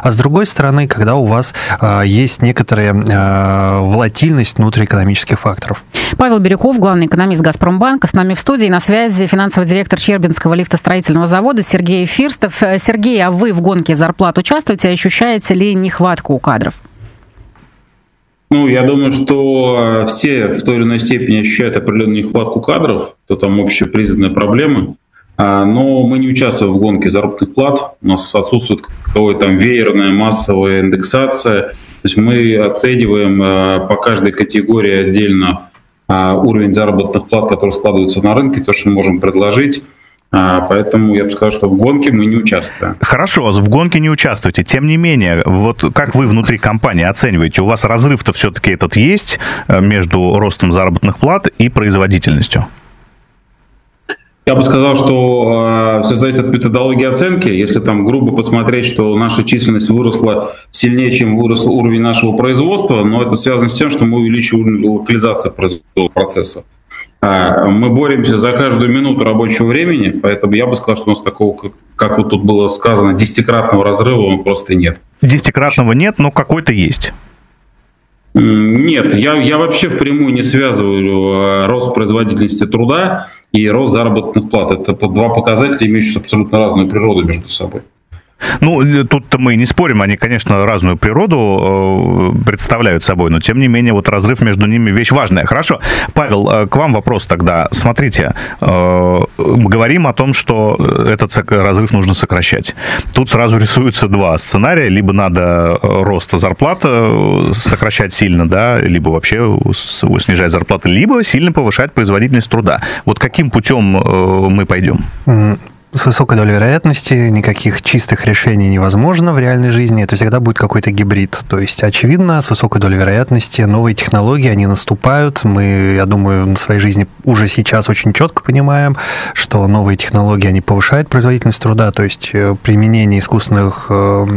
а с другой стороны, когда у вас есть некоторая волатильность внутриэкономических факторов. Павел Бирюков, главный экономист «Газпромбанка», с нами в студии. На связи финансовый директор Щербинского лифтостроительного завода Сергей Фирстов. Сергей, а вы в гонке зарплат участвуете? Ощущаете ли нехватку у кадров? Я думаю, что все в той или иной степени ощущают определенную нехватку кадров, это там общепризнанная проблема. Но мы не участвуем в гонке заработных плат. У нас отсутствует какая-то там веерная массовая индексация. То есть мы оцениваем по каждой категории отдельно уровень заработных плат, который складывается на рынке, то, что мы можем предложить. Поэтому я бы сказал, что в гонке мы не участвуем. Хорошо, в гонке не участвуете. Тем не менее, вот как вы внутри компании оцениваете, у вас разрыв-то все-таки этот есть между ростом заработных плат и производительностью? Я бы сказал, что все зависит от методологии оценки. Если там грубо посмотреть, что наша численность выросла сильнее, чем вырос уровень нашего производства, но это связано с тем, что мы увеличиваем локализацию производственного процесса. Мы боремся за каждую минуту рабочего времени, поэтому я бы сказал, что у нас такого, как вот тут было сказано, 10-кратного разрыва просто нет. 10-кратного нет, но какой-то есть. Нет, я вообще впрямую не связываю рост производительности труда и рост заработных плат. Это два показателя, имеющие абсолютно разную природу между собой. Тут-то мы не спорим, они, конечно, разную природу представляют собой, но, тем не менее, вот разрыв между ними вещь важная. Хорошо. Павел, к вам вопрос тогда. Смотрите, мы говорим о том, что этот разрыв нужно сокращать. Тут сразу рисуются два сценария. Либо надо рост зарплаты сокращать сильно, да, либо вообще снижать зарплаты, либо сильно повышать производительность труда. Вот каким путем мы пойдем? С высокой долей вероятности никаких чистых решений невозможно в реальной жизни. Это всегда будет какой-то гибрид. То есть, очевидно, с высокой долей вероятности новые технологии, они наступают. Мы, я думаю, на своей жизни уже сейчас очень четко понимаем, что новые технологии, они повышают производительность труда. То есть, применение искусственных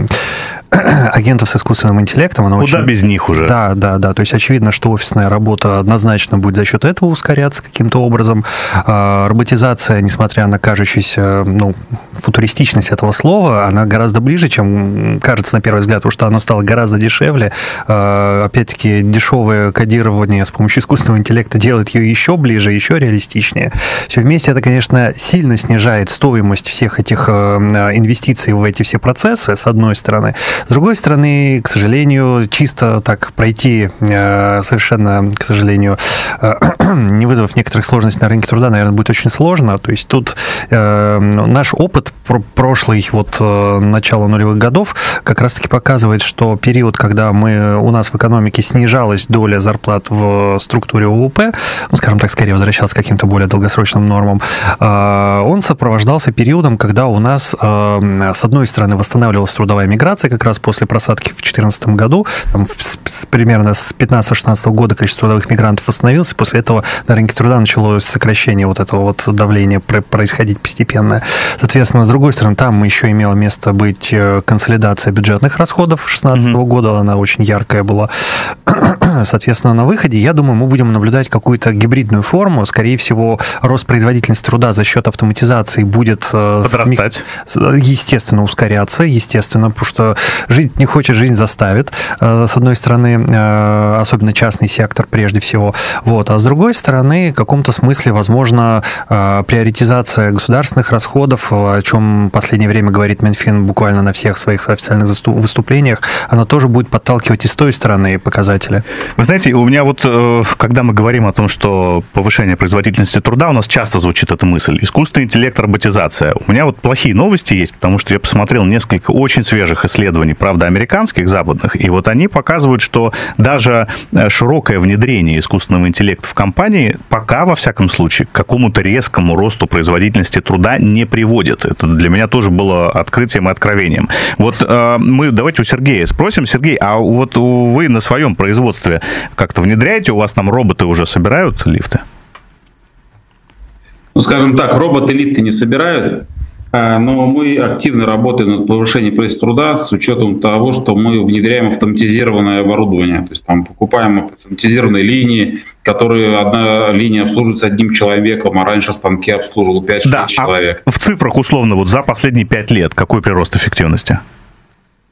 агентов с искусственным интеллектом. Куда без них уже? Да. То есть, очевидно, что офисная работа однозначно будет за счет этого ускоряться каким-то образом. Роботизация, несмотря на кажущуюся футуристичность этого слова, она гораздо ближе, чем кажется на первый взгляд, потому что оно стало гораздо дешевле. Опять-таки, дешевое кодирование с помощью искусственного интеллекта делает ее еще ближе, еще реалистичнее. Все вместе это, конечно, сильно снижает стоимость всех этих инвестиций в эти все процессы, с одной стороны. С другой стороны, к сожалению, чисто так пройти совершенно, к сожалению, не вызвав некоторых сложностей на рынке труда, наверное, будет очень сложно. То есть тут наш опыт прошлых начала нулевых годов как раз-таки показывает, что период, когда у нас в экономике снижалась доля зарплат в структуре ВВП, скажем так, скорее возвращался к каким-то более долгосрочным нормам, он сопровождался периодом, когда у нас, с одной стороны, восстанавливалась трудовая миграция, как раз после просадки в 2014 году, примерно с 15-16 года количество трудовых мигрантов восстановилось, и после этого на рынке труда началось сокращение этого давления происходить постепенно. Соответственно, с другой стороны, там еще имело место быть консолидация бюджетных расходов 2016 года, она очень яркая была. Соответственно, на выходе, я думаю, мы будем наблюдать какую-то гибридную форму. Скорее всего, рост производительности труда за счет автоматизации будет подрастать. Естественно, ускоряться, естественно, потому что жизнь не хочет, жизнь заставит. С одной стороны, особенно частный сектор прежде всего. А с другой стороны, в каком-то смысле, возможно, приоритизация государственных расходов, о чем в последнее время говорит Минфин буквально на всех своих официальных выступлениях, она тоже будет подталкивать и с той стороны показатели. Вы знаете, у меня когда мы говорим о том, что повышение производительности труда, у нас часто звучит эта мысль. Искусственный интеллект, роботизация. У меня плохие новости есть, потому что я посмотрел несколько очень свежих исследований, правда, американских, западных, и они показывают, что даже широкое внедрение искусственного интеллекта в компании пока, во всяком случае, к какому-то резкому росту производительности труда не приводит. Это для меня тоже было открытием и откровением. Мы давайте у Сергея спросим. Сергей, а вы на своем производстве как-то внедряете? У вас там роботы уже собирают лифты? Скажем так, роботы лифты не собирают, но мы активно работаем над повышением производительности труда с учетом того, что мы внедряем автоматизированное оборудование. То есть покупаем автоматизированные линии, которые одна линия обслуживается одним человеком, а раньше станки обслуживал 5-6 человек. В цифрах условно за последние 5 лет какой прирост эффективности?